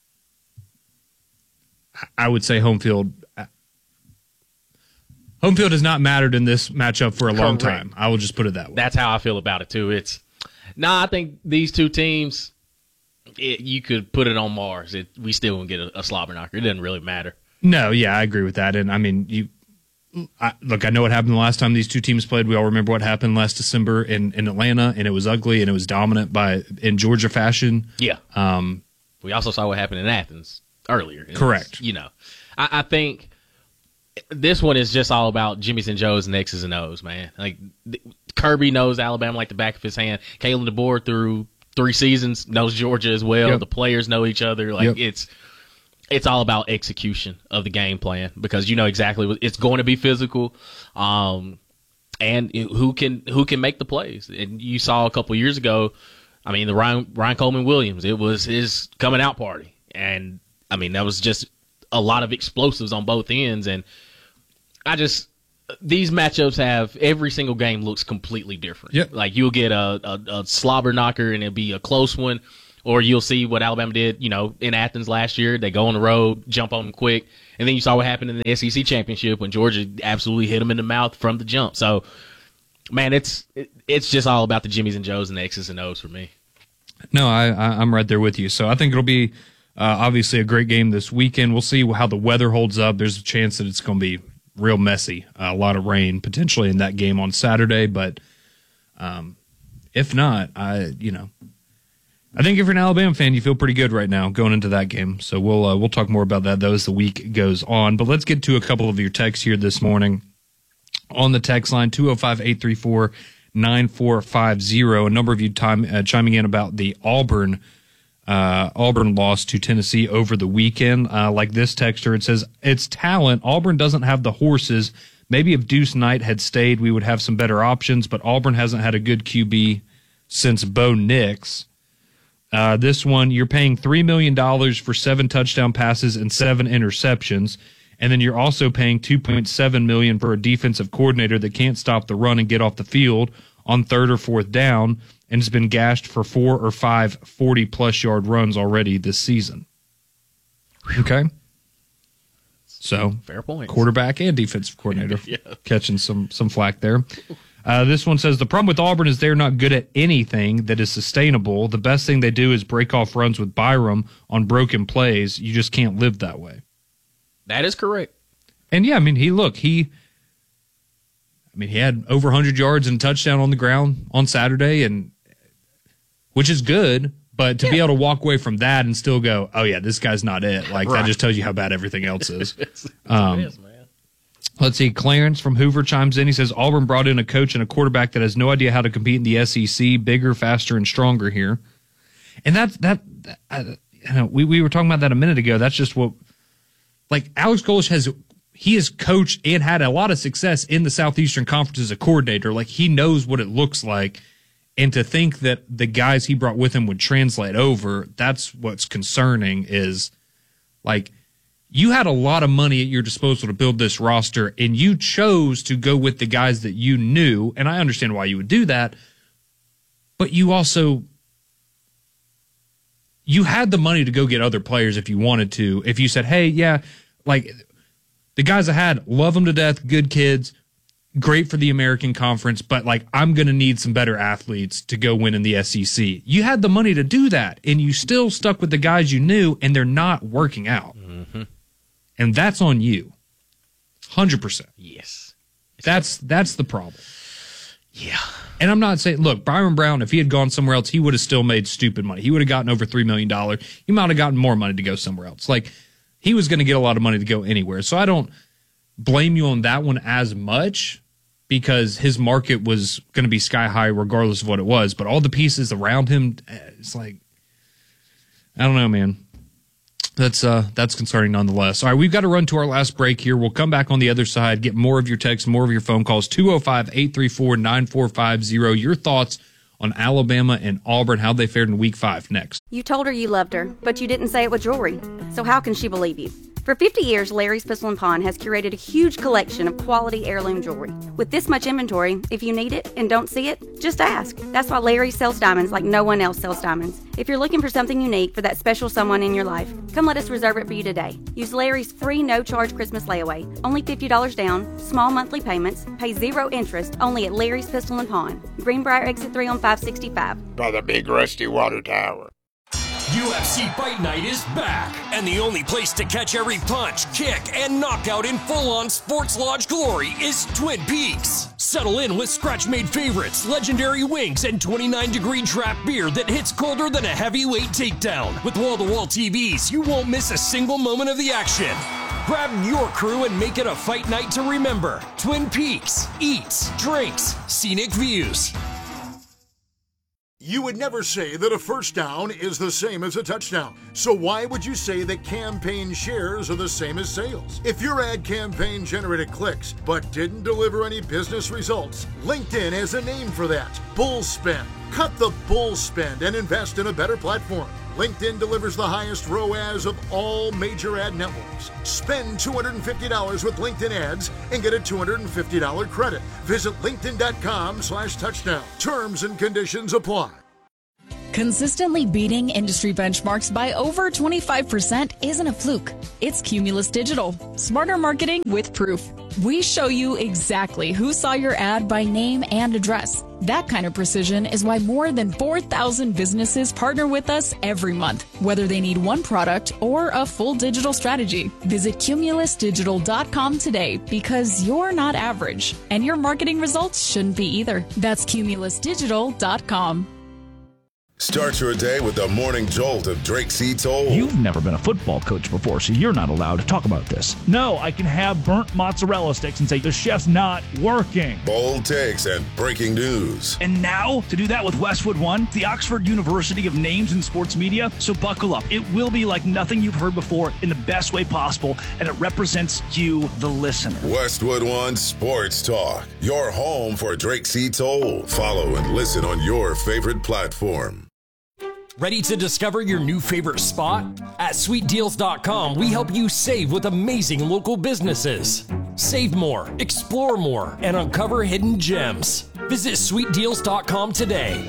home field. Home field has not mattered in this matchup for a long time. I will just put it that way. That's how I feel about it too. I think these two teams, you could put it on Mars. We still won't get a slobber knocker. It doesn't really matter. No, yeah, I agree with that. And I mean, look, I know what happened the last time these two teams played. We all remember what happened last December in Atlanta, and it was ugly and it was dominant in Georgia fashion. Yeah. We also saw what happened in Athens earlier. Correct. I think this one is just all about Jimmy's and Joe's and X's and O's, man. Like, Kirby knows Alabama like the back of his hand. Kalen DeBoer through 3 seasons knows Georgia as well. Yep. The players know each other. Like, it's all about execution of the game plan, because you know exactly what it's going to be physical, and who can make the plays. And you saw a couple years ago, I mean, the Ryan Coleman Williams, it was his coming out party, and I mean that was just a lot of explosives on both ends. And these matchups have every single game looks completely different. Yep. Like you'll get a slobber knocker and it'll be a close one. Or you'll see what Alabama did, in Athens last year. They go on the road, jump on them quick. And then you saw what happened in the SEC championship when Georgia absolutely hit them in the mouth from the jump. So, man, it's just all about the Jimmies and Joes and the X's and O's for me. No, I'm right there with you. So I think it'll be obviously a great game this weekend. We'll see how the weather holds up. There's a chance that it's going to be real messy. A lot of rain potentially in that game on Saturday. But if not, I think if you're an Alabama fan, you feel pretty good right now going into that game. So we'll talk more about that, though, as the week goes on. But let's get to a couple of your texts here this morning. On the text line, 205-834-9450. A number of you chiming in about the Auburn loss to Tennessee over the weekend. Like this texter, it says, it's talent. Auburn doesn't have the horses. Maybe if Deuce Knight had stayed, we would have some better options, but Auburn hasn't had a good QB since Bo Nix. This one, you're paying $3 million for 7 touchdown passes and 7 interceptions, and then you're also paying $2.7 million for a defensive coordinator that can't stop the run and get off the field on 3rd or 4th down, and has been gashed for 4 or 5 40-plus yard runs already this season. Okay? So, fair point. Quarterback and defensive coordinator catching some flack there. This one says, the problem with Auburn is they're not good at anything that is sustainable. The best thing they do is break off runs with Byram on broken plays. You just can't live that way. That is correct. And yeah, I mean, he had over 100 yards and a touchdown on the ground on Saturday, and which is good, but to be able to walk away from that and still go, oh yeah, this guy's not it. Like that just tells you how bad everything else is. It is, man. Let's see. Clarence from Hoover chimes in. He says, Auburn brought in a coach and a quarterback that has no idea how to compete in the SEC, bigger, faster, and stronger here. And we were talking about that a minute ago. That's just what, like, Alex Golesh has coached and had a lot of success in the Southeastern Conference as a coordinator. Like, he knows what it looks like. And to think that the guys he brought with him would translate over, that's what's concerning is, like, you had a lot of money at your disposal to build this roster, and you chose to go with the guys that you knew, and I understand why you would do that, but you had the money to go get other players if you wanted to. If you said, hey, yeah, like, the guys I had, love them to death, good kids, great for the American Conference, but, like, I'm going to need some better athletes to go win in the SEC. You had the money to do that, and you still stuck with the guys you knew, and they're not working out. Mm-hmm. And that's on you. 100%. Yes. That's the problem. Yeah. And I'm not saying, look, Byron Brown, if he had gone somewhere else, he would have still made stupid money. He would have gotten over $3 million. He might have gotten more money to go somewhere else. Like, he was going to get a lot of money to go anywhere. So I don't blame you on that one as much because his market was going to be sky high regardless of what it was. But all the pieces around him, it's like, I don't know, man. That's concerning nonetheless. All right, we've got to run to our last break here. We'll come back on the other side, get more of your texts, more of your phone calls. 205-834-9450. Your thoughts on Alabama and Auburn, how they fared in Week 5 next. You told her you loved her, but you didn't say it with jewelry. So how can she believe you? For 50 years, Larry's Pistol and Pawn has curated a huge collection of quality heirloom jewelry. With this much inventory, if you need it and don't see it, just ask. That's why Larry sells diamonds like no one else sells diamonds. If you're looking for something unique for that special someone in your life, come let us reserve it for you today. Use Larry's free no-charge Christmas layaway. Only $50 down, small monthly payments, pay 0 interest, only at Larry's Pistol and Pawn. Greenbrier Exit 3 on 565. By the big rusty water tower. UFC Fight Night is back, and the only place to catch every punch, kick, and knockout in full-on Sports Lodge glory is Twin Peaks. Settle in with scratch-made favorites, legendary wings, and 29-degree draft beer that hits colder than a heavyweight takedown. With wall-to-wall TVs, you won't miss a single moment of the action. Grab your crew and make it a fight night to remember. Twin Peaks. Eats, drinks, scenic views. You would never say that a first down is the same as a touchdown. So why would you say that campaign shares are the same as sales? If your ad campaign generated clicks but didn't deliver any business results, LinkedIn has a name for that: bull spend. Cut the bull spend and invest in a better platform. LinkedIn delivers the highest ROAS of all major ad networks. Spend $250 with LinkedIn ads and get a $250 credit. Visit linkedin.com/touchdown. Terms and conditions apply. Consistently beating industry benchmarks by over 25% isn't a fluke. It's Cumulus Digital. Smarter marketing with proof. We show you exactly who saw your ad by name and address. That kind of precision is why more than 4,000 businesses partner with us every month, whether they need one product or a full digital strategy. Visit cumulusdigital.com today, because you're not average, and your marketing results shouldn't be either. That's cumulusdigital.com. Start your day with the morning jolt of Drake C. Toll. You've never been a football coach before, so you're not allowed to talk about this. No, I can have burnt mozzarella sticks and say the chef's not working. Bold takes and breaking news. And now, to do that with Westwood One, the Oxford University of Names in Sports Media. So buckle up. It will be like nothing you've heard before in the best way possible, and it represents you, the listener. Westwood One Sports Talk, your home for Drake C. Toll. Follow and listen on your favorite platform. Ready to discover your new favorite spot? At SweetDeals.com, we help you save with amazing local businesses. Save more, explore more, and uncover hidden gems. Visit SweetDeals.com today.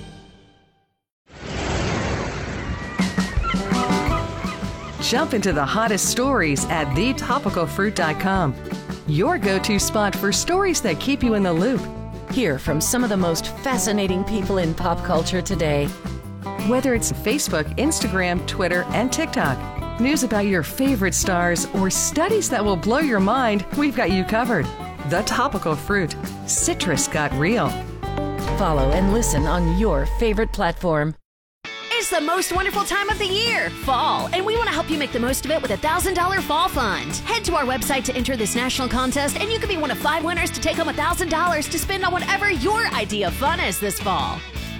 Jump into the hottest stories at thetopicalfruit.com. Your go-to spot for stories that keep you in the loop. Hear from some of the most fascinating people in pop culture today. Whether it's Facebook, Instagram, Twitter, and TikTok, news about your favorite stars, or studies that will blow your mind, we've got you covered. The Topical Fruit. Citrus got real. Follow and listen on your favorite platform. It's the most wonderful time of the year, fall, and we want to help you make the most of it with a $1,000 fall fund. Head to our website to enter this national contest, and you can be one of 5 winners to take home $1,000 to spend on whatever your idea of fun is this fall.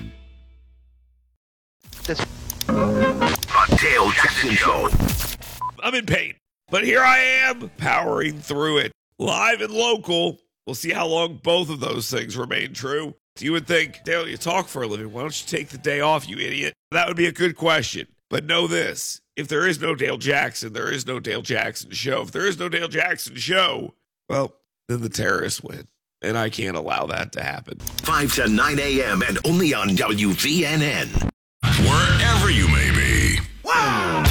Dale Jackson Show. I'm in pain, but here I am, powering through it. Live and local. We'll see how long both of those things remain true. You would think, Dale, you talk for a living. Why don't you take the day off, you idiot? That would be a good question. But know this. If there is no Dale Jackson, there is no Dale Jackson Show. If there is no Dale Jackson Show, well, then the terrorists win. And I can't allow that to happen. 5 to 9 a.m. and only on WVNN. Wherever you may be. Wow!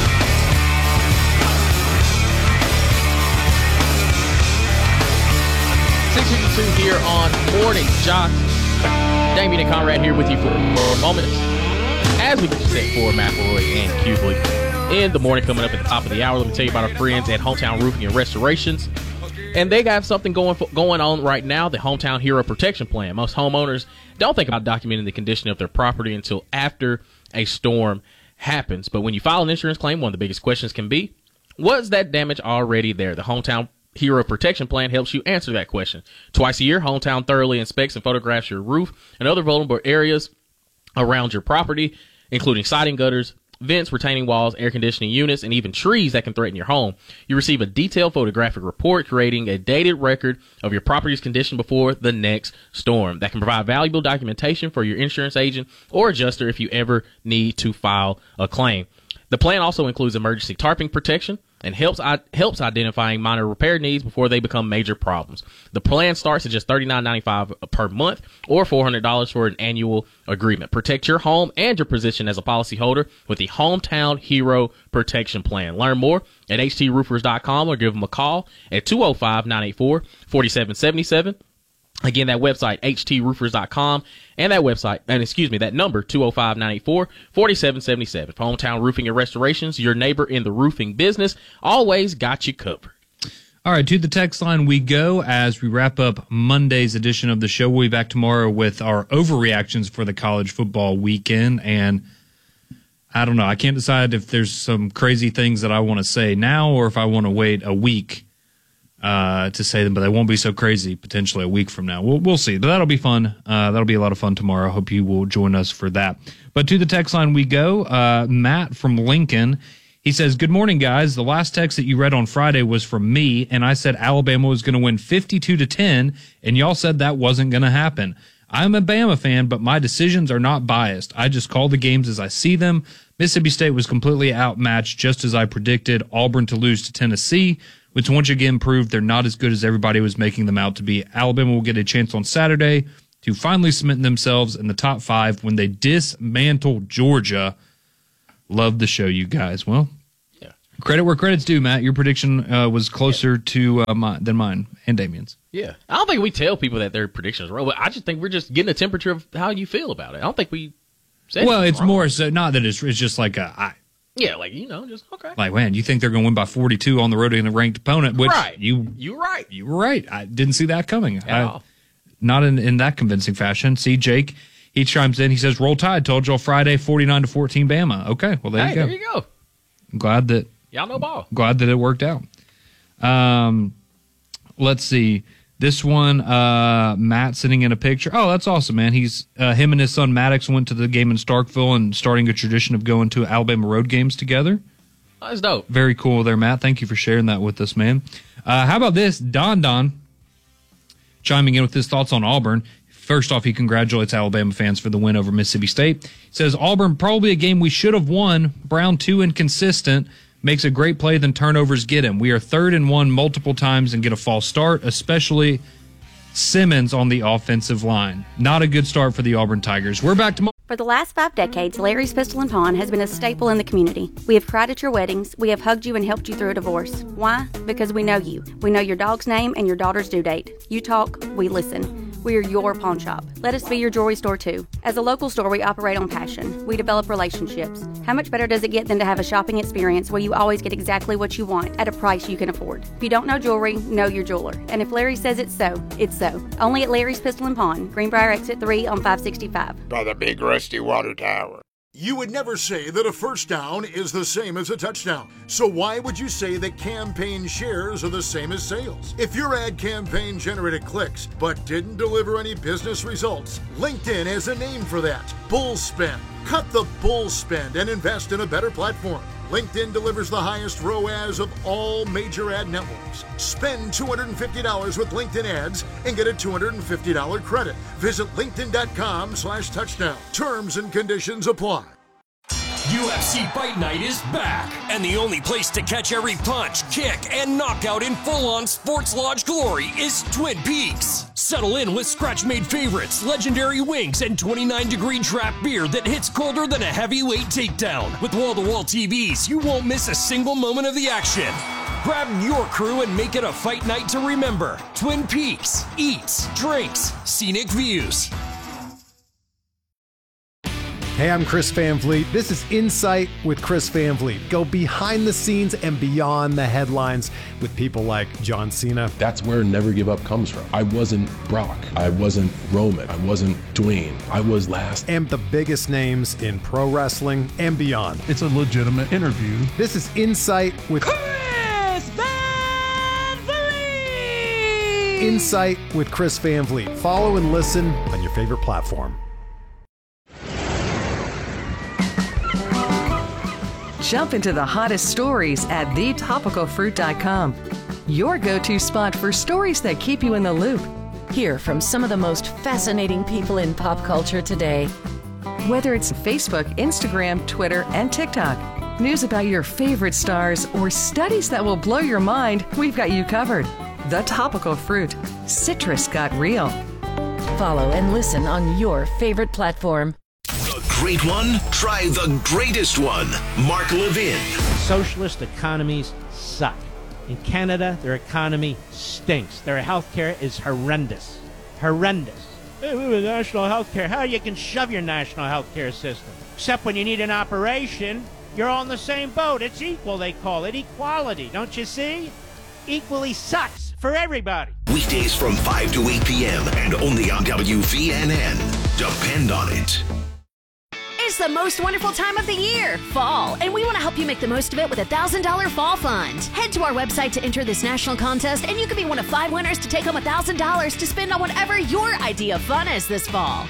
6:52 here on Morning Jocks. Damien and Conrad here with you for more moments as we get you set for McElroy and Kubley in the morning. Coming up at the top of the hour, let me tell you about our friends at Hometown Roofing and Restorations. And they got something going on right now, the Hometown Hero Protection Plan. Most homeowners don't think about documenting the condition of their property until after a storm happens. But when you file an insurance claim, one of the biggest questions can be, was that damage already there? The Hometown Hero Protection Plan helps you answer that question. Twice a year, Hometown thoroughly inspects and photographs your roof and other vulnerable areas around your property, including siding, gutters, vents, retaining walls, air conditioning units, and even trees that can threaten your home. You receive a detailed photographic report creating a dated record of your property's condition before the next storm that can provide valuable documentation for your insurance agent or adjuster if you ever need to file a claim. The plan also includes emergency tarping protection and helps identifying minor repair needs before they become major problems. The plan starts at just $39.95 per month or $400 for an annual agreement. Protect your home and your position as a policyholder with the Hometown Hero Protection Plan. Learn more at htroofers.com or give them a call at 205-984-4777. Again, that website, htroofers.com, and that number, 205-984-4777. Hometown Roofing and Restorations, your neighbor in the roofing business, always got you covered. All right, to the text line we go as we wrap up Monday's edition of the show. We'll be back tomorrow with our overreactions for the college football weekend, and I don't know. I can't decide if there's some crazy things that I want to say now or if I want to wait a week to say them, but they won't be so crazy potentially a week from now. We'll see. But that'll be fun. That'll be a lot of fun tomorrow. I hope you will join us for that. But to the text line we go. Matt from Lincoln, he says, good morning, guys. The last text that you read on Friday was from me, and I said Alabama was going to win 52-10, and y'all said that wasn't going to happen. I'm a Bama fan, but my decisions are not biased. I just call the games as I see them. Mississippi State was completely outmatched, just as I predicted. Auburn to lose to Tennessee, which once again proved they're not as good as everybody was making them out to be. Alabama will get a chance on Saturday to finally cement themselves in the top 5 when they dismantle Georgia. Love the show, you guys. Well, yeah. Credit where credit's due, Matt. Your prediction was closer to than mine and Damien's. Yeah. I don't think we tell people that their predictions are wrong, but I just think we're just getting a temperature of how you feel about it. I don't think we said it's wrong. more so not that it's just like yeah, like, just okay. Like, man, you think they're going to win by 42 on the road against a ranked opponent, which right. You're right. You were right. I didn't see that coming. At all. Not in that convincing fashion. See, Jake, he chimes in. He says, Roll Tide, told y'all Friday, 49-14 Bama. Okay, well, there you go. There you go. I'm glad that y'all know ball. Glad that it worked out. Let's see. This one, Matt sitting in a picture. Oh, that's awesome, man. He's him and his son Maddox went to the game in Starkville and starting a tradition of going to Alabama road games together. Oh, that's dope. Very cool there, Matt. Thank you for sharing that with us, man. How about this? Don chiming in with his thoughts on Auburn. First off, he congratulates Alabama fans for the win over Mississippi State. He says, Auburn, probably a game we should have won. Brown, too inconsistent. Makes a great play, then turnovers get him. We are 3rd and 1 multiple times and get a false start, especially Simmons on the offensive line. Not a good start for the Auburn Tigers. We're back tomorrow. For the last 5 decades, Larry's Pistol and Pawn has been a staple in the community. We have cried at your weddings. We have hugged you and helped you through a divorce. Why? Because we know you. We know your dog's name and your daughter's due date. You talk, we listen. We are your pawn shop. Let us be your jewelry store too. As a local store, we operate on passion. We develop relationships. How much better does it get than to have a shopping experience where you always get exactly what you want at a price you can afford? If you don't know jewelry, know your jeweler. And if Larry says it's so, it's so. Only at Larry's Pistol and Pawn, Greenbrier Exit 3 on 565. By the big rusty water tower. You would never say that a first down is the same as a touchdown. So why would you say that campaign shares are the same as sales? If your ad campaign generated clicks but didn't deliver any business results, LinkedIn has a name for that. Bull spend. Cut the bull spend and invest in a better platform. LinkedIn delivers the highest ROAS of all major ad networks. Spend $250 with LinkedIn ads and get a $250 credit. Visit linkedin.com/touchdown. Terms and conditions apply. UFC Fight Night is back, and the only place to catch every punch, kick, and knockout in full-on Sports Lodge glory is Twin Peaks. Settle in with scratch-made favorites, legendary wings, and 29-degree draft beer that hits colder than a heavyweight takedown. With wall-to-wall TVs, you won't miss a single moment of the action. Grab your crew and make it a fight night to remember. Twin Peaks. Eats, drinks, scenic views. Hey, I'm Chris Van Vliet. This is Insight with Chris Van Vliet. Go behind the scenes and beyond the headlines with people like John Cena. That's where Never Give Up comes from. I wasn't Brock. I wasn't Roman. I wasn't Dwayne. I was last. And the biggest names in pro wrestling and beyond. It's a legitimate interview. This is Insight with Chris Van Vliet. Insight with Chris Van Vliet. Follow and listen on your favorite platform. Jump into the hottest stories at thetopicalfruit.com. Your go-to spot for stories that keep you in the loop. Hear from some of the most fascinating people in pop culture today. Whether it's Facebook, Instagram, Twitter, and TikTok, news about your favorite stars, or studies that will blow your mind, we've got you covered. The Topical Fruit. Citrus got real. Follow and listen on your favorite platform. Great one? Try the greatest one. Mark Levin. Socialist economies suck. In Canada, their economy stinks. Their healthcare is horrendous. Horrendous. Hey, we have national healthcare. How you can shove your national healthcare system? Except when you need an operation, you're all in the same boat. It's equal, they call it. Equality, don't you see? Equally sucks for everybody. Weekdays from 5 to 8 p.m. and only on WVNN. Depend on it. It's the most wonderful time of the year, fall, and we want to help you make the most of it with a $1,000 fall fund. Head to our website to enter this national contest, and you could be one of 5 winners to take home $1,000 to spend on whatever your idea of fun is this fall.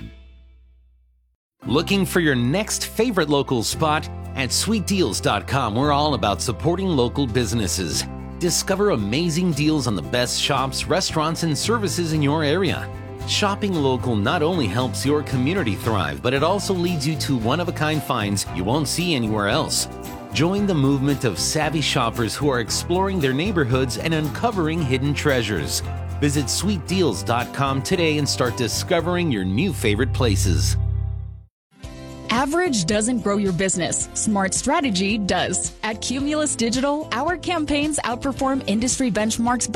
Looking for your next favorite local spot? At SweetDeals.com, we're all about supporting local businesses. Discover amazing deals on the best shops, restaurants, and services in your area. Shopping local not only helps your community thrive, but it also leads you to one-of-a-kind finds you won't see anywhere else. Join the movement of savvy shoppers who are exploring their neighborhoods and uncovering hidden treasures. Visit SweetDeals.com today and start discovering your new favorite places. Average doesn't grow your business. Smart strategy does. At Cumulus Digital, our campaigns outperform industry benchmarks